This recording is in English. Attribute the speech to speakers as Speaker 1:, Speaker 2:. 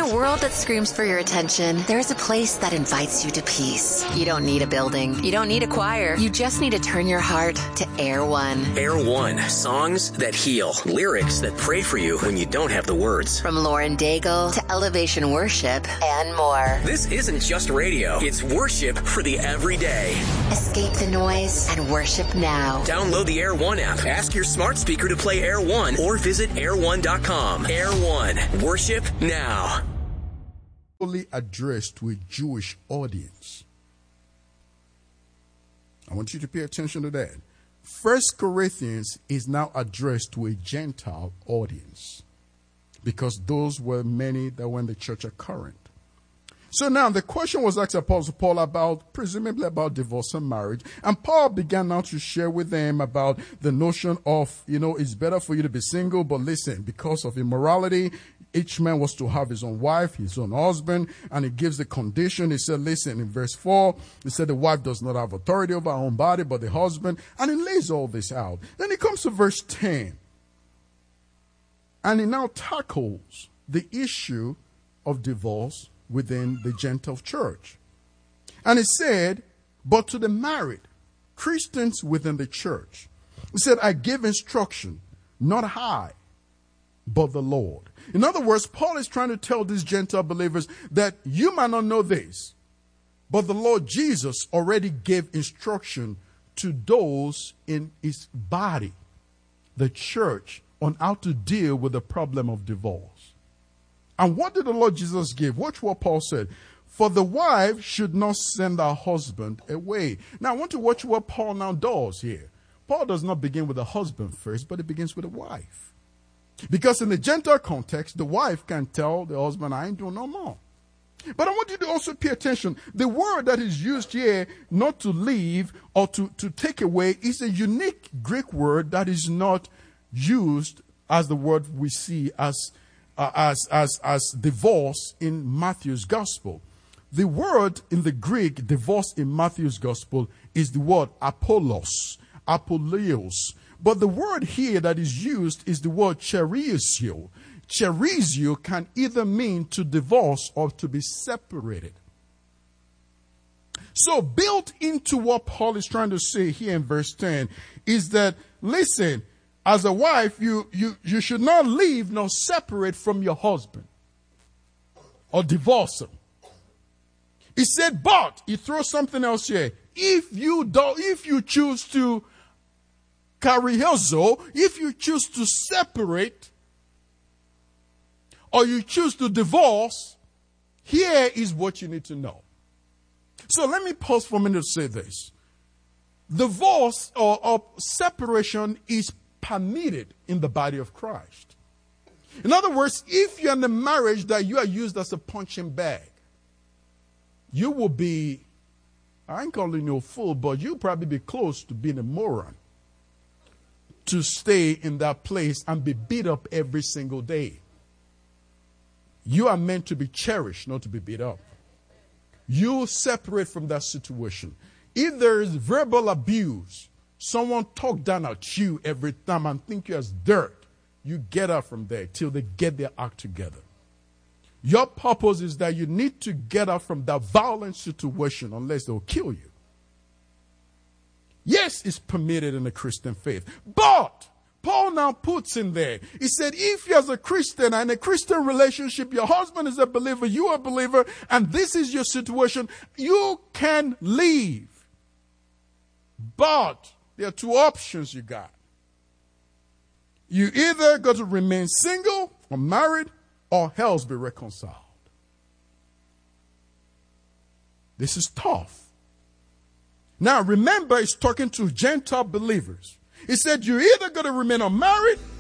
Speaker 1: a world that screams for your attention, there is a place that invites you to peace. You don't need a building. You don't need a choir. You just need to turn your heart to Air One.
Speaker 2: Air One. Songs that heal. Lyrics that pray for you when you don't have the words.
Speaker 1: From Lauren Daigle to Elevation Worship and more.
Speaker 2: This isn't just radio. It's worship for the everyday.
Speaker 1: Escape the noise and worship now.
Speaker 2: Download the Air One app. Ask your smart speaker to play Air One or visit air1.com. Air One. Worship now.
Speaker 3: Only addressed to a Jewish audience. I want you to pay attention to that. 1 Corinthians is now addressed to a Gentile audience because those were many that were in the church at Corinth. So now the question was asked Apostle Paul about, presumably about divorce and marriage. And Paul began now to share with them about the notion of, it's better for you to be single, but listen, because of immorality, each man was to have his own wife, his own husband, and he gives the condition. He said, listen, in verse 4, he said the wife does not have authority over her own body, but the husband, and he lays all this out. Then he comes to verse 10, and he now tackles the issue of divorce within the Gentile church. And he said, but to the married Christians within the church, he said, I give instruction, not I, but the Lord. In other words, Paul is trying to tell these Gentile believers that you might not know this, but the Lord Jesus already gave instruction to those in his body, the church, on how to deal with the problem of divorce. And what did the Lord Jesus give? Watch what Paul said. For the wife should not send her husband away. Now, I want to watch what Paul now does here. Paul does not begin with the husband first, but it begins with the wife. Because in the Gentile context, the wife can tell the husband, I ain't doing no more. But I want you to also pay attention. The word that is used here, not to leave or to take away, is a unique Greek word that is not used as the word we see as divorce in Matthew's gospel. The word in the Greek, divorce in Matthew's gospel, is the word apollos, apoleios. But the word here that is used is the word cherizio. Cherizio can either mean to divorce or to be separated. So built into what Paul is trying to say here in verse 10 is that, listen, as a wife, you should not leave nor separate from your husband or divorce him. He said, but he throws something else here. If you choose to kariozo, if you choose to separate or you choose to divorce, here is what you need to know. So let me pause for a minute to say this. Divorce or separation is permitted in the body of Christ. In other words, if you're in a marriage that you are used as a punching bag, you will be, I ain't calling you a fool, but you'll probably be close to being a moron to stay in that place and be beat up every single day. You are meant to be cherished, not to be beat up. You separate from that situation. If there is verbal abuse, someone talk down at you every time and think you as dirt, you get out from there till they get their act together. Your purpose is that you need to get out from that violent situation unless they'll kill you. Yes, it's permitted in the Christian faith. But Paul now puts in there, he said, if you're as a Christian and a Christian relationship, your husband is a believer, you are a believer, and this is your situation, you can leave. But there are two options you got. You either got to remain single or married or else be reconciled. This is tough. Now remember, he's talking to Gentile believers. He said, you're either going to remain unmarried